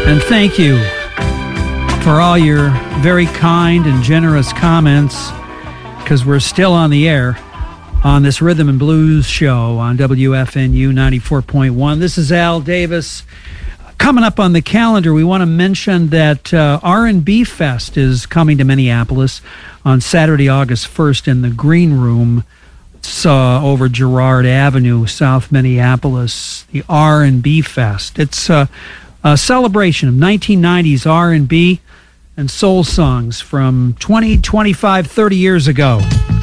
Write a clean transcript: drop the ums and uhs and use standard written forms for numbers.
And thank you for all your very kind and generous comments, because we're still on the air on this Rhythm and Blues show on WFNU 94.1. This is Al Davis. Coming up on the calendar, we want to mention that R&B Fest is coming to Minneapolis on Saturday, August 1st in the Green Room. It's over Girard Avenue, South Minneapolis, the R&B Fest. It's a celebration of 1990s R&B and soul songs from 20, 25, 30 years ago.